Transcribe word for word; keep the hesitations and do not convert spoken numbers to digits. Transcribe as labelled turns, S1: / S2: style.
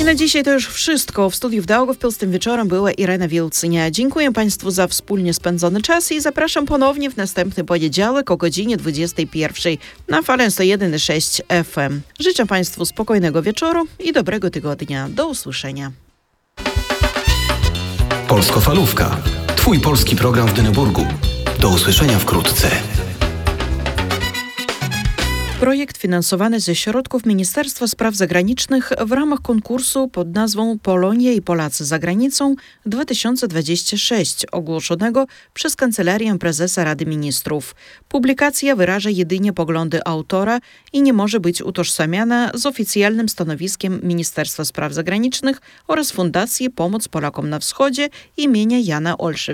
S1: Na dzisiaj to już wszystko. W studiu w Daugavpils tym wieczorem była Irena Wilcynia. Dziękuję Państwu za wspólnie spędzony czas i zapraszam ponownie w następny poniedziałek o godzinie dwudziestej pierwszej na falę sto jeden i sześć F M. Życzę Państwu spokojnego wieczoru i dobrego tygodnia. Do usłyszenia.
S2: Polskofalówka. Twój polski program w Dyneburgu. Do usłyszenia wkrótce.
S1: Projekt finansowany ze środków Ministerstwa Spraw Zagranicznych w ramach konkursu pod nazwą Polonia i Polacy za granicą dwa tysiące dwudziesty szósty, ogłoszonego przez Kancelarię Prezesa Rady Ministrów. Publikacja wyraża jedynie poglądy autora i nie może być utożsamiana z oficjalnym stanowiskiem Ministerstwa Spraw Zagranicznych oraz Fundacji Pomoc Polakom na Wschodzie imienia Jana Olszewicza.